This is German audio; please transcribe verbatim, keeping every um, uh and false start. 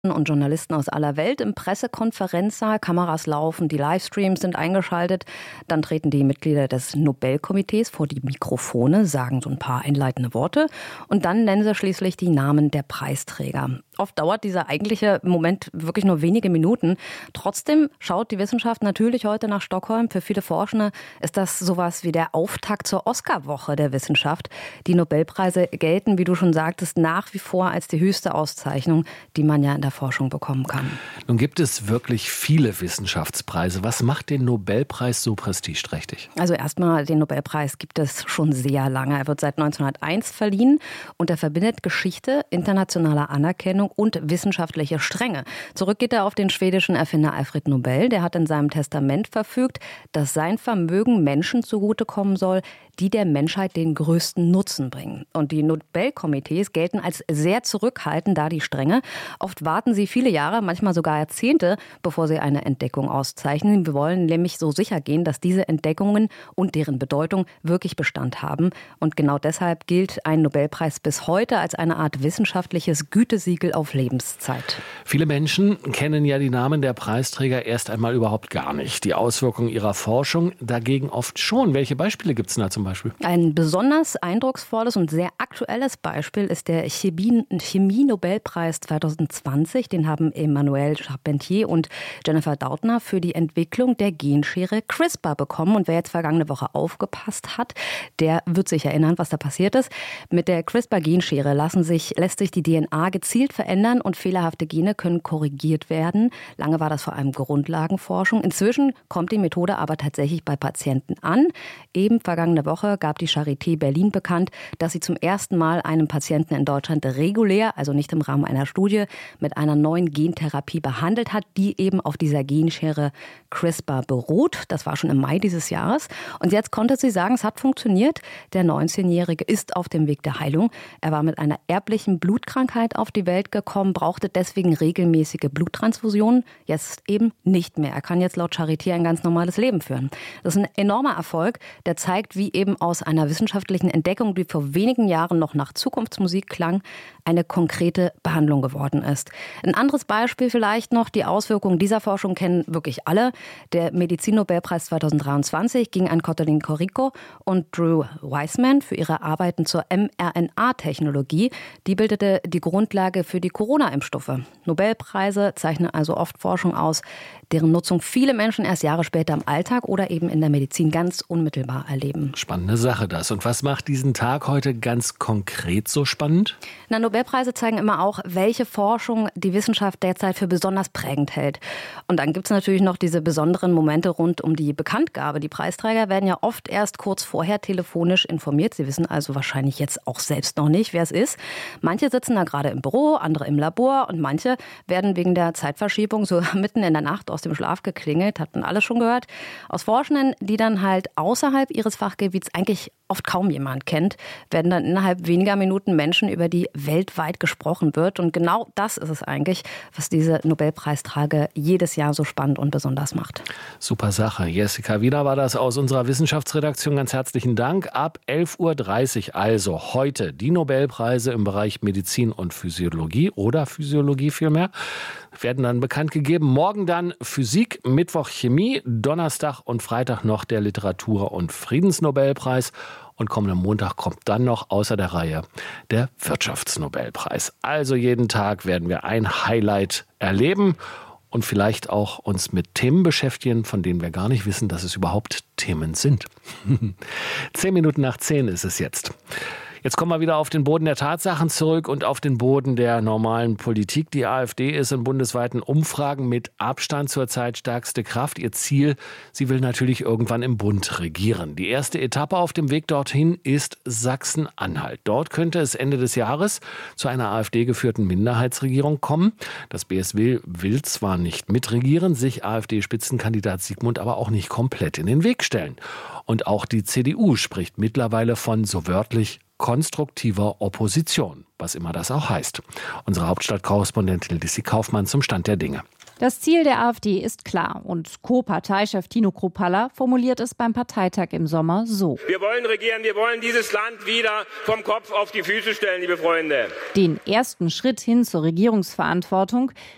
und Journalisten aus aller Welt im Pressekonferenzsaal. Kameras laufen, die Livestreams sind eingeschaltet. Dann treten die Mitglieder des Nobelkomitees vor die Mikrofone, sagen so ein paar einleitende Worte und dann nennen sie schließlich die Namen der Preisträger. Oft dauert dieser eigentliche Moment wirklich nur wenige Minuten. Trotzdem schaut die Wissenschaft natürlich heute nach Stockholm. Für viele Forschende ist das sowas wie der Auftakt zur Oscarwoche der Wissenschaft. Die Nobelpreise gelten, wie du schon sagtest, nach wie vor als die höchste Auszeichnung, die man ja in der Forschung bekommen kann. Nun gibt es wirklich viele Wissenschaftspreise. Was macht den Nobelpreis so prestigeträchtig? Also erstmal, den Nobelpreis gibt es schon sehr lange. Er wird seit neunzehnhunderteins verliehen und er verbindet Geschichte, internationale Anerkennung und wissenschaftliche Strenge. Zurück geht er auf den schwedischen Erfinder Alfred Nobel. Der hat in seinem Testament verfügt, dass sein Vermögen Menschen zugutekommen soll, die der Menschheit den größten Nutzen bringen. Und die Nobelkomitees gelten als sehr zurückhaltend, da die Strenge. Oft warten sie viele Jahre, manchmal sogar Jahrzehnte, bevor sie eine Entdeckung auszeichnen. Wir wollen nämlich so sicher gehen, dass diese Entdeckungen und deren Bedeutung wirklich Bestand haben. Und genau deshalb gilt ein Nobelpreis bis heute als eine Art wissenschaftliches Gütesiegel auf Lebenszeit. Viele Menschen kennen ja die Namen der Preisträger erst einmal überhaupt gar nicht. Die Auswirkungen ihrer Forschung dagegen oft schon. Welche Beispiele gibt es da zum Beispiel? Ein besonders eindrucksvolles und sehr aktuelles Beispiel ist der Chemie-Nobelpreis zweitausendzwanzig. Den haben Emmanuel Charpentier und Jennifer Doudna für die Entwicklung der Genschere CRISPR bekommen. Und wer jetzt vergangene Woche aufgepasst hat, der wird sich erinnern, was da passiert ist. Mit der CRISPR-Genschere lassen sich, lässt sich die D N A gezielt verändern und fehlerhafte Gene können korrigiert werden. Lange war das vor allem Grundlagenforschung. Inzwischen kommt die Methode aber tatsächlich bei Patienten an. Eben vergangene Woche gab die Charité Berlin bekannt, dass sie zum ersten Mal einen Patienten in Deutschland regulär, also nicht im Rahmen einer Studie, mit einer neuen Gentherapie behandelt hat, die eben auf dieser Genschere CRISPR beruht. Das war schon im Mai dieses Jahres. Und jetzt konnte sie sagen, es hat funktioniert. Der neunzehnjährige ist auf dem Weg der Heilung. Er war mit einer erblichen Blutkrankheit auf die Welt gekommen, brauchte deswegen regelmäßige Bluttransfusionen. Jetzt eben nicht mehr. Er kann jetzt laut Charité ein ganz normales Leben führen. Das ist ein enormer Erfolg, der zeigt, wie eben aus einer wissenschaftlichen Entdeckung, die vor wenigen Jahren noch nach Zukunftsmusik klang, eine konkrete Behandlung geworden ist. Ein anderes Beispiel vielleicht noch, die Auswirkungen dieser Forschung kennen wirklich alle. Der Medizinnobelpreis zweitausenddreiundzwanzig ging an Cotalin Corico und Drew Weissman für ihre Arbeiten zur mRNA-Technologie. Die bildete die Grundlage für die Corona-Impfstoffe. Nobelpreise zeichnen also oft Forschung aus, deren Nutzung viele Menschen erst Jahre später im Alltag oder eben in der Medizin ganz unmittelbar erleben. Spannende Sache das. Und was macht diesen Tag heute ganz konkret so spannend? Na, Nobelpreise zeigen immer auch, welche Forschung die Wissenschaft derzeit für besonders prägend hält. Und dann gibt es natürlich noch diese besonderen Momente rund um die Bekanntgabe. Die Preisträger werden ja oft erst kurz vorher telefonisch informiert. Sie wissen also wahrscheinlich jetzt auch selbst noch nicht, wer es ist. Manche sitzen da gerade im Büro, andere im Labor und manche werden wegen der Zeitverschiebung so mitten in der Nacht aus dem Schlaf geklingelt. Hat man alles schon gehört. Aus Forschenden, die dann halt außerhalb ihres Fachgebiets eigentlich oft kaum jemand kennt, werden dann innerhalb weniger Minuten Menschen, über die weltweit gesprochen wird. Und genau das ist es eigentlich, was diese Nobelpreistage jedes Jahr so spannend und besonders macht. Super Sache. Jessica Wiener war das aus unserer Wissenschaftsredaktion. Ganz herzlichen Dank. Ab elf Uhr dreißig also heute die Nobelpreise im Bereich Medizin und Physiologie oder Physiologie vielmehr werden dann bekannt gegeben. Morgen dann Physik, Mittwoch Chemie, Donnerstag und Freitag noch der Literatur- und Friedensnobelpreis. Und kommenden Montag kommt dann noch außer der Reihe der Wirtschaftsnobelpreis. Also jeden Tag werden wir ein Highlight erleben und vielleicht auch uns mit Themen beschäftigen, von denen wir gar nicht wissen, dass es überhaupt Themen sind. Zehn Minuten nach zehn ist es jetzt. Jetzt kommen wir wieder auf den Boden der Tatsachen zurück und auf den Boden der normalen Politik. Die AfD ist in bundesweiten Umfragen mit Abstand zurzeit stärkste Kraft. Ihr Ziel, sie will natürlich irgendwann im Bund regieren. Die erste Etappe auf dem Weg dorthin ist Sachsen-Anhalt. Dort könnte es Ende des Jahres zu einer AfD-geführten Minderheitsregierung kommen. Das B S W will zwar nicht mitregieren, sich AfD-Spitzenkandidat Sigmund aber auch nicht komplett in den Weg stellen. Und auch die C D U spricht mittlerweile von so wörtlich konstruktiver Opposition, was immer das auch heißt. Unsere Hauptstadtkorrespondentin Lissi Kaufmann zum Stand der Dinge. Das Ziel der AfD ist klar und Co-Parteichef Tino Kruppalla formuliert es beim Parteitag im Sommer so. Wir wollen regieren, wir wollen dieses Land wieder vom Kopf auf die Füße stellen, liebe Freunde. Den ersten Schritt hin zur Regierungsverantwortung